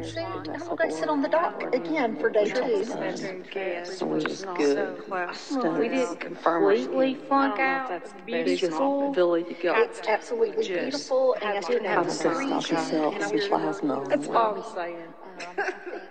food, and I'm gonna go sit on the dock again for day 2. Which is good. We didn't completely flunk out. It's Beautiful. ability to go. It's absolutely beautiful, and have a it's good free, stop yourself and some plasma. That's all I'm saying. I think